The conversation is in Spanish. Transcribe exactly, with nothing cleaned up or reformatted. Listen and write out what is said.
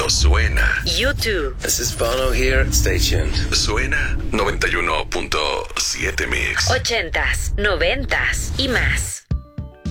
Cuando suena. YouTube. This is Bono here. Stay tuned. Suena noventa y uno punto siete Mix. Ochentas, noventas y más.